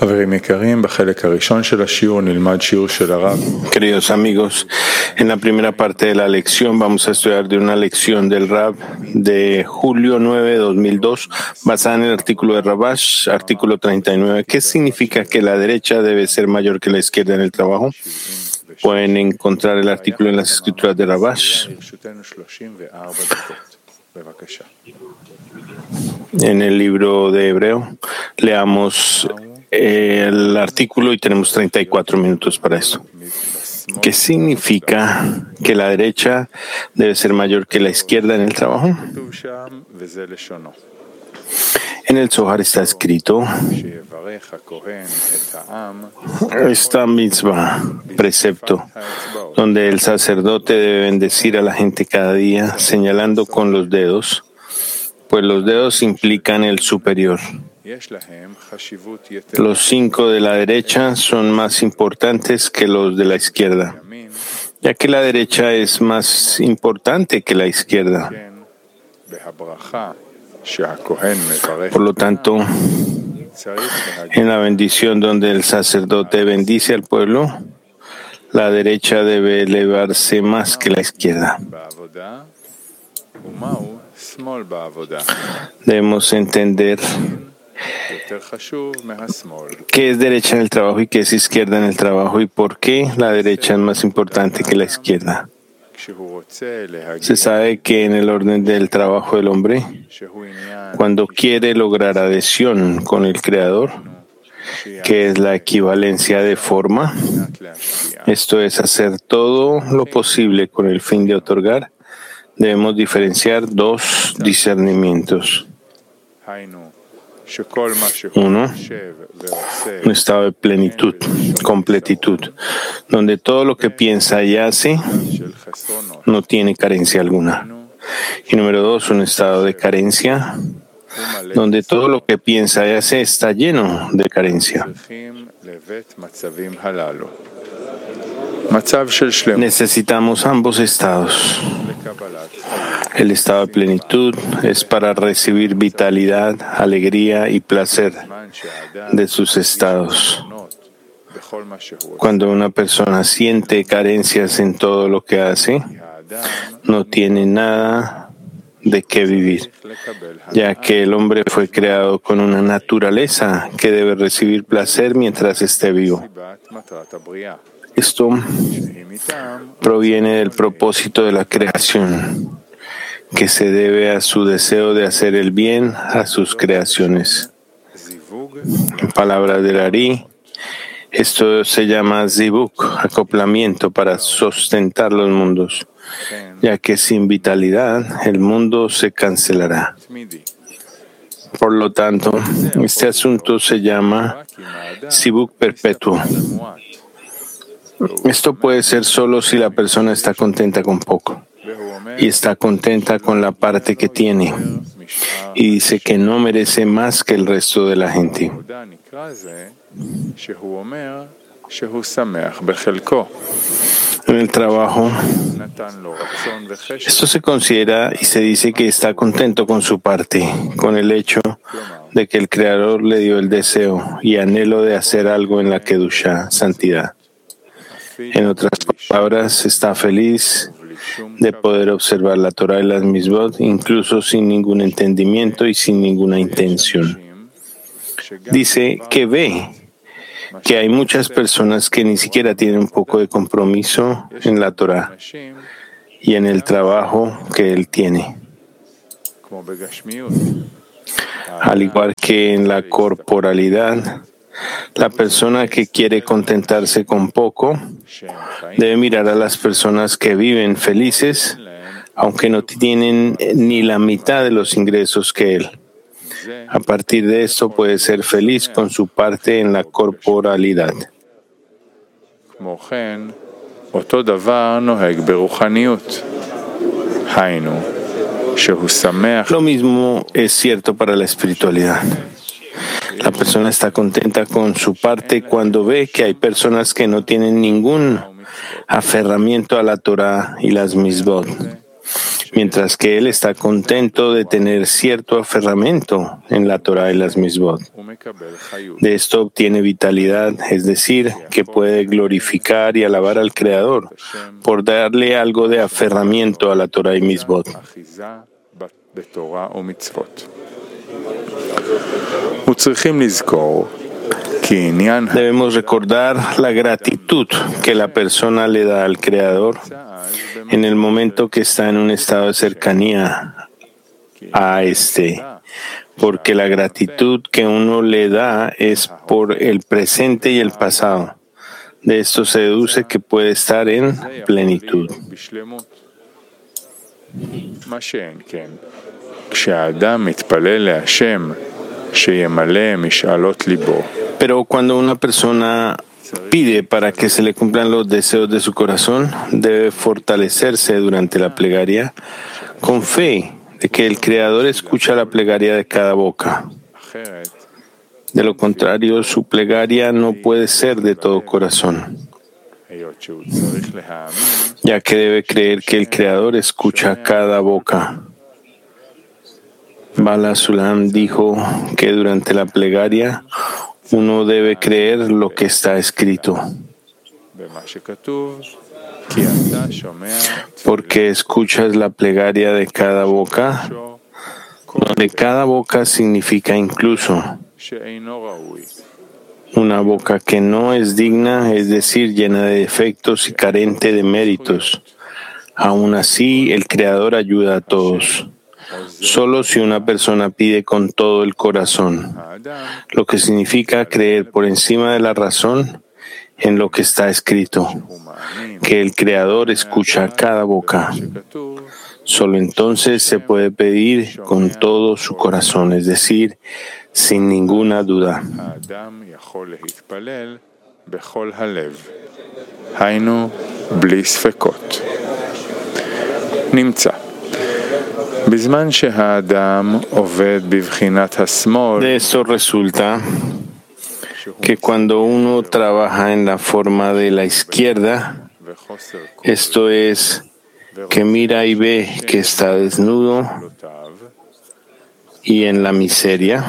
Queridos amigos, en la primera parte de la lección vamos a estudiar de una lección del Rab de julio 9, 2002, basada en el artículo de Rabash, artículo 39. ¿Qué significa que la derecha debe ser mayor que la izquierda en el trabajo? Pueden encontrar el artículo en las escrituras de Rabash. En el libro de Hebreo, leamos el artículo y tenemos 34 minutos para esto. ¿Qué significa que la derecha debe ser mayor que la izquierda en el trabajo? En el Zohar está escrito esta mitzvah, precepto, donde el sacerdote debe bendecir a la gente cada día, señalando con los dedos, pues los dedos implican el superior. Los 5 de la derecha son más importantes que los de la izquierda, ya que la derecha es más importante que la izquierda. Por lo tanto, en la bendición donde el sacerdote bendice al pueblo, la derecha debe elevarse más que la izquierda. Debemos entender qué es derecha en el trabajo y qué es izquierda en el trabajo y por qué la derecha es más importante que la izquierda. Se sabe que en el orden del trabajo del hombre, cuando quiere lograr adhesión con el Creador, que es la equivalencia de forma, esto es hacer todo lo posible con el fin de otorgar, debemos diferenciar 2 discernimientos. Uno, un estado de plenitud, completitud, donde todo lo que piensa y hace no tiene carencia alguna. Y número 2, un estado de carencia, donde todo lo que piensa y hace está lleno de carencia. Necesitamos ambos estados. El estado de plenitud es para recibir vitalidad, alegría y placer de sus estados. Cuando una persona siente carencias en todo lo que hace, no tiene nada de qué vivir, ya que el hombre fue creado con una naturaleza que debe recibir placer mientras esté vivo. Esto proviene del propósito de la creación, que se debe a su deseo de hacer el bien a sus creaciones. En palabras del Ari, esto se llama zibuk, acoplamiento para sustentar los mundos, ya que sin vitalidad el mundo se cancelará. Por lo tanto, este asunto se llama zibuk perpetuo. Esto puede ser solo si la persona está contenta con poco y está contenta con la parte que tiene y dice que no merece más que el resto de la gente. En el trabajo, esto se considera y se dice que está contento con su parte, con el hecho de que el Creador le dio el deseo y anhelo de hacer algo en la Kedushá, santidad. En otras palabras, está feliz de poder observar la Torah y las Mitzvot, incluso sin ningún entendimiento y sin ninguna intención. Dice que ve que hay muchas personas que ni siquiera tienen un poco de compromiso en la Torah y en el trabajo que él tiene. Al igual que en la corporalidad, la persona que quiere contentarse con poco debe mirar a las personas que viven felices, aunque no tienen ni la mitad de los ingresos que él. A partir de esto puede ser feliz con su parte en la corporalidad. Lo mismo es cierto para la espiritualidad. La persona está contenta con su parte cuando ve que hay personas que no tienen ningún aferramiento a la Torah y las Mitzvot. mientras que él está contento de tener cierto aferramiento en la Torah y las Misbot. De esto obtiene vitalidad, es decir, que puede glorificar y alabar al Creador por darle algo de aferramiento a la Torah y Misbot. Debemos recordar la gratitud que la persona le da al Creador en el momento que está en un estado de cercanía a este, porque la gratitud que uno le da es por el presente y el pasado. De esto se deduce que puede estar en plenitud. Pero cuando una persona pide para que se le cumplan los deseos de su corazón, debe fortalecerse durante la plegaria con fe de que el Creador escucha la plegaria de cada boca. De lo contrario, su plegaria no puede ser de todo corazón, ya que debe creer que el Creador escucha cada boca. Bala Sulam dijo que durante la plegaria uno debe creer lo que está escrito, porque escuchas la plegaria de cada boca, donde cada boca significa incluso una boca que no es digna, es decir, llena de defectos y carente de méritos. Aún así, el Creador ayuda a todos. Solo si una persona pide con todo el corazón, lo que significa creer por encima de la razón en lo que está escrito, que el Creador escucha cada boca. Solo entonces se puede pedir con todo su corazón, es decir, sin ninguna duda. De esto resulta que cuando uno trabaja en la forma de la izquierda, esto es, que mira y ve que está desnudo y en la miseria,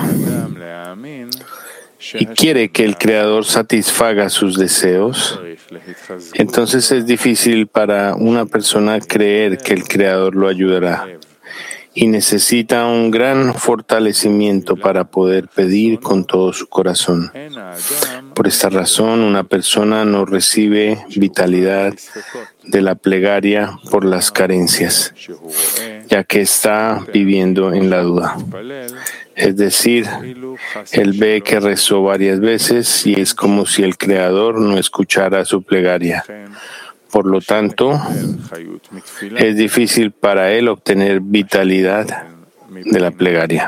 y quiere que el Creador satisfaga sus deseos, entonces es difícil para una persona creer que el Creador lo ayudará y necesita un gran fortalecimiento para poder pedir con todo su corazón. Por esta razón, una persona no recibe vitalidad de la plegaria por las carencias, ya que está viviendo en la duda. Es decir, él ve que rezó varias veces y es como si el Creador no escuchara su plegaria. Por lo tanto, es difícil para él obtener vitalidad de la plegaria.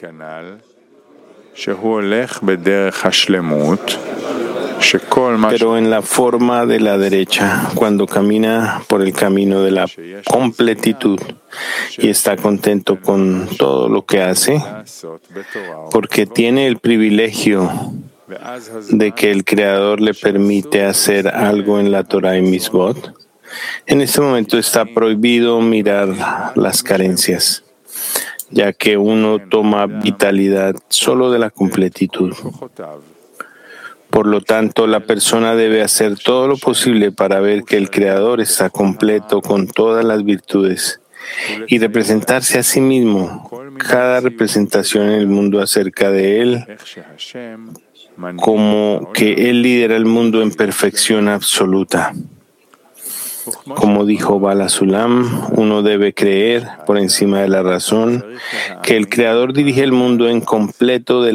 Pero en la forma de la derecha, cuando camina por el camino de la completitud y está contento con todo lo que hace, porque tiene el privilegio de que el Creador le permite hacer algo en la Torah y Misbot, en este momento está prohibido mirar las carencias, ya que uno toma vitalidad solo de la completitud. Por lo tanto, la persona debe hacer todo lo posible para ver que el Creador está completo con todas las virtudes y representarse a sí mismo cada representación en el mundo acerca de Él, como que Él lidera el mundo en perfección absoluta. Como dijo Bala Sulam, uno debe creer, por encima de la razón, que el Creador dirige el mundo en completo de